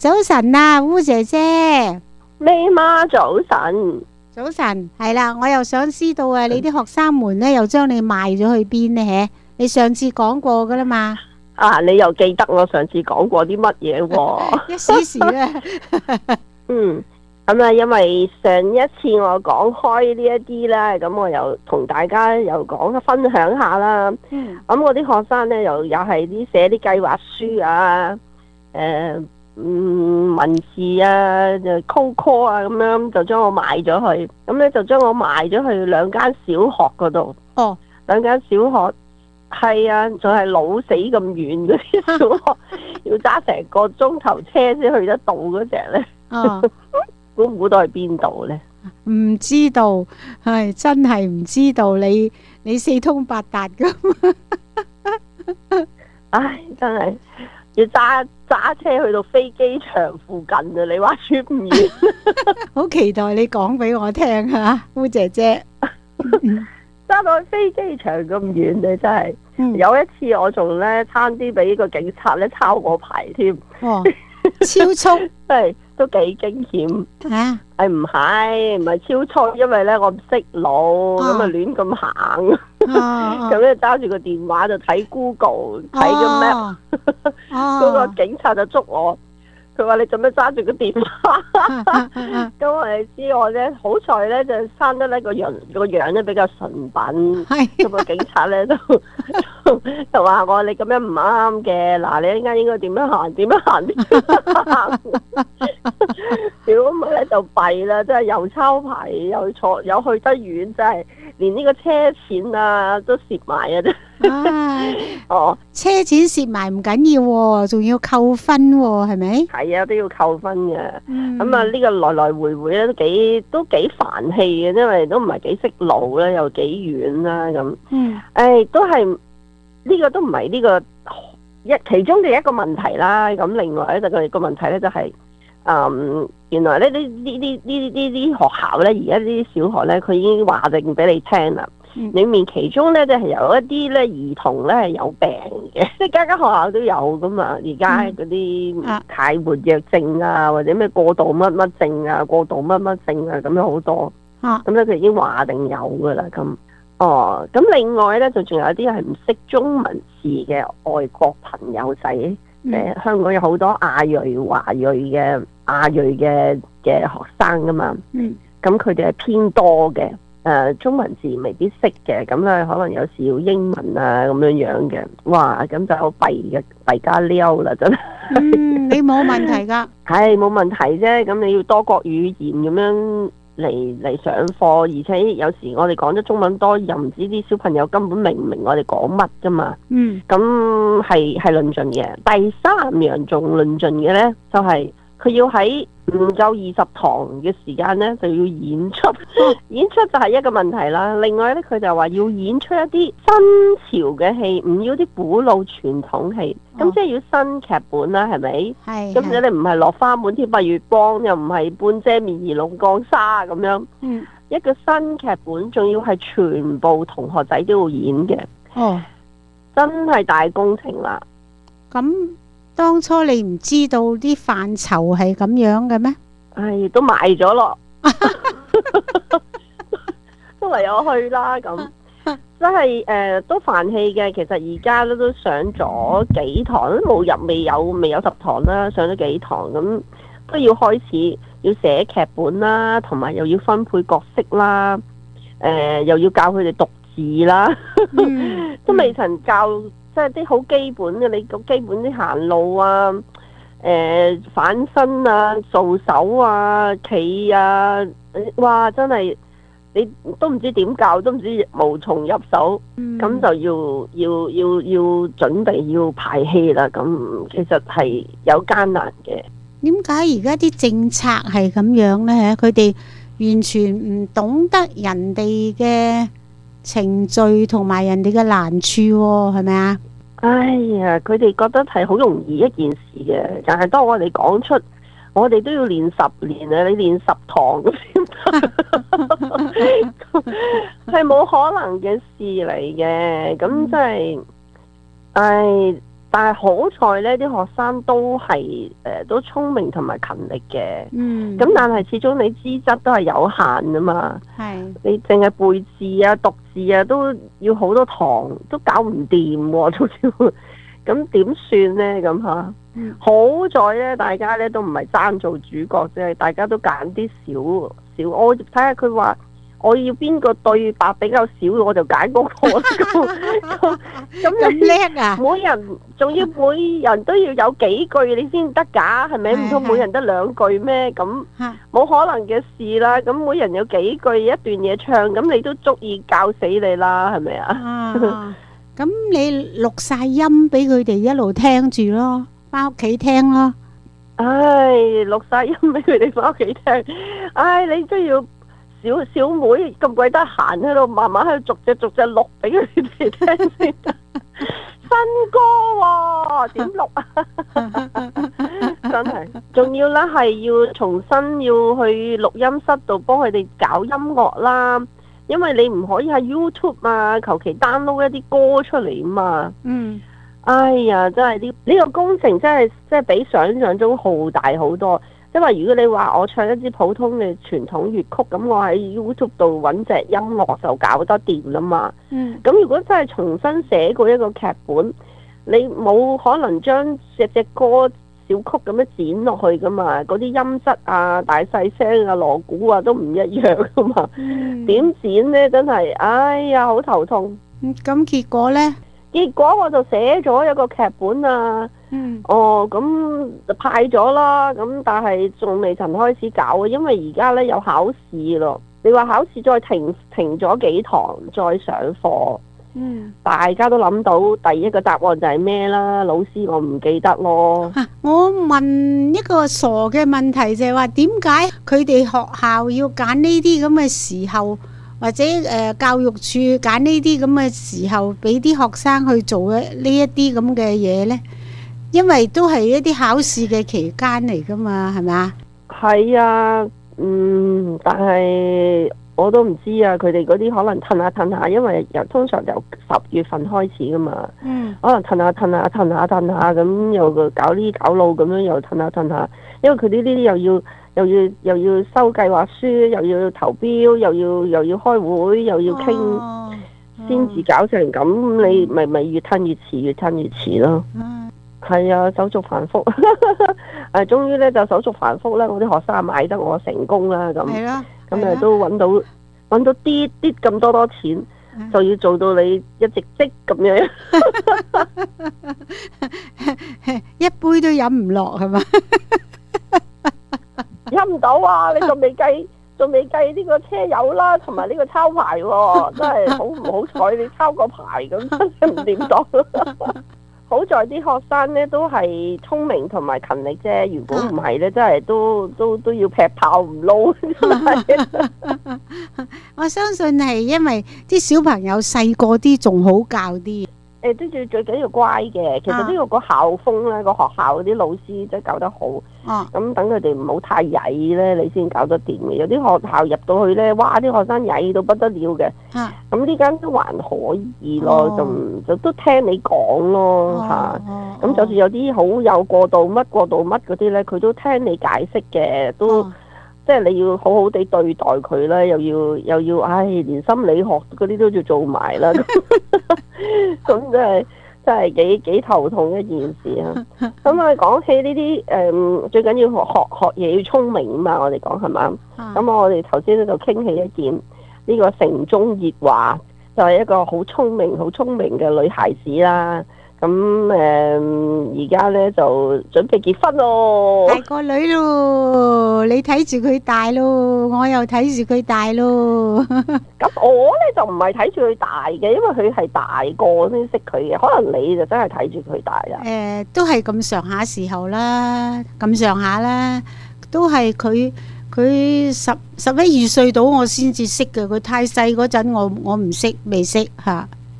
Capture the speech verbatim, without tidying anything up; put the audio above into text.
早晨啊，烏姐姐。 咩媽早晨？ 早晨，係啦，我又想知道啊，你啲學生們咧又將你賣咗去邊呢？你上次講過噶啦嘛？ 啊，你又記得我上次講過啲乜嘢喎？ 一時時咧， 嗯，咁啊，因為上一次我講開呢一啲咧，咁我又同大家又講分享下啦。 嗯， 咁我啲學生咧又又係啲寫啲計劃書啊，誒、呃，嗯，文字啊，就 call call 啊，咁樣就將我賣咗去，咁咧就將我賣咗去兩間小學嗰度。 哦， 兩間小學。係啊，仲係老死咁遠嗰啲小學，要揸成個鐘頭車先去得到嗰隻咧。 哦， 估唔估到係邊度咧？ 唔知道，係真係唔知道。你你四通八達咁， 唉，真係要揸揸車去到飛機場附近啊！你話遠唔遠？ 好期待你講俾我聽吓，烏姐姐。 揸到去飛機場咁遠，你真係、 嗯、 有一次我仲咧差啲俾個警察咧抄我牌添。 哦，超速， 係都幾驚險啊！ 係唔係唔係超速？因為咧我唔識路，咁啊亂咁行，咁咧揸住個電話就睇 Google 睇個 map，嗰個警察就捉我。佢話你做咩揸住個電話？咁我哋知我咧，好彩咧就生得呢個樣個樣咧比較純品。咁個警察咧就就話我你咁樣唔啱嘅，嗱你依家應該點樣行？點樣行？點樣行？如果唔係咧就弊啦，真係又抄牌又坐又去得遠，真係連呢個車錢啊都蝕埋啊！真哦， 車錢蝕埋唔緊要喎，仲要扣分喎，係咪？ 係啊，都要扣分嘅。 嗯， 咁啊，呢個來來回回咧都幾都幾煩氣嘅，因為都唔係幾識路咧，又幾遠啦咁。 嗯， 誒，都係呢個都唔係呢個一其中嘅一個問題啦。咁另外咧就個個問題咧就係，嗯，原來咧呢呢呢呢呢啲學校咧，而家呢啲小學咧，佢已經話定俾你聽啦。裏面其中咧，就係有一啲咧兒童咧係有病嘅，即係間間學校都有噶嘛。而家嗰啲太活躍症啊，或者咩過度乜乜症啊，過度乜乜症啊，咁樣好多。咁咧佢已經話定有噶啦。咁哦，咁另外咧就仲有一啲係唔識中文字嘅外國朋友仔，誒、嗯，香港有好多亞裔、華裔嘅亞裔嘅嘅學生噶嘛。嗯，咁佢哋係偏多嘅。誒、呃、中文字未必識嘅，咁咧可能有時要英文啊咁樣樣嘅，哇咁就好弊嘅弊加撩啦真係。 嗯，你冇問題㗎， 係冇問題啫。咁你要多國語言咁樣嚟嚟上課，而且有時我哋講咗中文多，又唔知啲小朋友根本明唔明我哋講乜㗎嘛。嗯，咁係係論盡嘅。第三樣仲論盡嘅咧，就係、是、佢要喺唔夠二十堂嘅時間咧，就要演出。演出就係一個問題啦。另外咧，佢就話要演出一啲新潮嘅戲，唔要啲古老傳統戲。咁、哦、即係要新劇本啦，係咪？係。咁你唔係落花滿天白月光，又唔係半遮面而龍降沙咁樣。嗯。一個新劇本，仲要係全部同學仔都要演嘅。哦。真係大工程啦。咁。當初你唔知道啲範疇係咁樣嘅咩？唉，都賣咗咯，都唯有去啦咁。真係誒，都煩氣嘅。其實而家咧都上咗幾堂，都冇入未有未有十堂啦，上咗幾堂咁，都要開始要寫劇本啦，同埋又要分配角色啦，誒、呃，又要教佢哋讀字啦，嗯、都未曾教。即係啲好基本嘅，你個基本啲行路啊，誒、呃、反身啊，做手啊，企啊，哇！真係你都唔知點教，都唔知無從入手，咁、嗯、就要要要要準備要排戲啦。咁其實係有艱難嘅。點解而家啲政策係咁樣呢？佢哋完全唔懂得人哋嘅程序同埋人哋嘅難處，係咪啊？哎呀，佢哋覺得係好容易一件事嘅，但係當我哋講出，我哋都要練十年啊！你練十堂咁先，係冇可能嘅事嚟嘅。咁真係，唉， 但係好在呢啲學生都係誒、呃、都聰明同埋勤力嘅。 嗯。 咁但係始終你資質都係有限啊嘛。 係。你淨係背字啊、讀字啊，都要好多堂，都搞唔掂喎，都要。咁點算呢？咁嚇。嗯、好在咧，大家咧都唔係爭做主角啫，大家都揀啲少少。我睇下佢話。我要邊個對白比較少，我就揀嗰個。咁咁叻啊！ 每人仲要每人都要有幾句你先得㗎，係咪？唔通每人得兩句咩？咁冇可能嘅事啦。咁每人有幾句一段嘢唱，咁你都足以教死你啦，係咪啊？ 咁你錄晒音俾佢哋一路聽住咯，返屋企聽咯。 唉，錄晒音俾佢哋返屋企聽。唉，你都要。小小妹咁鬼得閒喺度，慢慢喺度逐隻逐隻錄俾佢哋聽先得。新歌喎，點錄啊？真係，仲要咧係要重新要去錄音室度幫佢哋搞音樂啦。因為你唔可以喺 YouTube 啊，求其 download 一啲歌出嚟啊嘛。嗯。哎呀，真係呢呢個工程真係真係比想象中浩大好多。因為如果你話我唱一支普通嘅傳統粵曲，咁我喺 YouTube 度揾隻音樂就搞得掂啦嘛。嗯。咁如果真係重新寫過一個劇本，你冇可能將隻隻歌小曲咁樣剪落去噶嘛？嗰啲音質啊、大細聲啊、鑼鼓啊都唔一樣噶嘛。嗯。點剪呢？真係，哎呀，好頭痛。 咁結果呢？ 結果我就寫咗一個劇本啊。嗯、哦，咁就派咗啦，咁但係仲未曾開始搞啊，因為而家咧有考試咯。你話考試再停停咗幾堂再上課，嗯，大家都諗到第一個答案就係咩啦？老師我唔記得咯。 啊、我問一個傻嘅問題就係話，點解佢哋學校要揀呢啲咁嘅時候，或者誒、呃、教育處揀呢啲咁嘅時候，俾啲學生去做呢一啲咁嘅嘢呢？因為都係一啲考試嘅期間嚟噶嘛，係咪啊？ 係啊，嗯，但係我都唔知啊。佢哋嗰啲可能褪下褪下，因為由通常由十月份開始噶嘛。嗯。可能褪下褪下褪下褪下咁，又搞呢搞路咁樣，又褪下褪下。因為佢哋呢啲又要又要又要收計劃書，又要投標，又要又要開會，又要傾，先至、哦、搞成咁。嗯、你咪咪越褪越遲，越褪越遲咯。嗯。係啊，手續繁複，誒，終於咧就手續繁複啦，我啲學生買得我成功啦，咁，咁誒都揾到揾到啲啲咁多多錢，就要做到你一直積咁樣， 一杯都飲唔落係嘛？ 飲唔到啊！你仲未計，仲未計呢個車友啦，同埋呢個抄牌喎，真係好唔好彩，你抄個牌咁真係唔掂當。好在啲學生咧都係聰明同埋勤力啫，如果唔係咧，真係都都都要劈炮唔撈。 我相信係因為啲小朋友細個啲仲好教啲。 誒，都最最緊要乖嘅。其實呢個個校風咧，個學校嗰啲老師真係搞得好。哦。咁等佢哋唔好太曳咧，你先搞得掂嘅。有啲學校入到去咧，哇！啲學生曳到不得了嘅。啊。咁呢間都還可以咯，就就都聽你講咯嚇。咁就算有啲好有過度乜過度乜嗰啲咧，佢都聽你解釋嘅，都。即係你要好好地對待佢啦，又要又要，唉，連心理學嗰啲都要做埋啦，咁真係真係幾幾頭痛一件事啊！咁啊，講起呢啲誒，最緊要學學學嘢要聰明啊嘛，我哋講係嘛？咁我哋頭先咧就傾起一件呢個城中熱話，就係一個好聰明好聰明嘅女孩子啦。咁誒，而家咧就準備結婚咯， 大個女咯，你睇住佢大咯，我又睇住佢大咯。 咁我咧就唔係睇住佢大嘅，因為佢係大個先識佢嘅，可能你就真係睇住佢大啦。 誒、呃，都係咁上下時候啦，咁上下啦，都係佢佢十十一二歲到我先至識嘅，佢太細嗰陣我我唔識未識吓。